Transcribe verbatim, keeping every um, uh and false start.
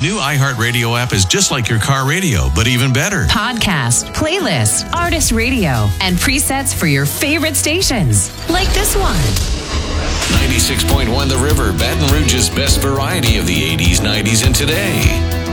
New iHeartRadio app is just like your car radio, but even better. Podcast, playlist, artist radio, and presets for your favorite stations, like this one. ninety-six point one The River, Baton Rouge's best variety of the eighties, nineties, and today.